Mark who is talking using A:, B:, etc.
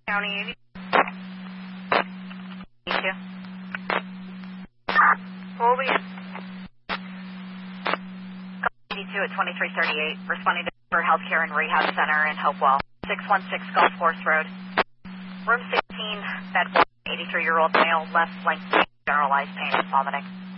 A: County 82. What will we 82 at 2338, responding to for Healthcare and Rehab Center in Hopewell, 616 Golf Course Road. Room 16, bed 1, 83-year-old male, left flank, generalized pain and vomiting.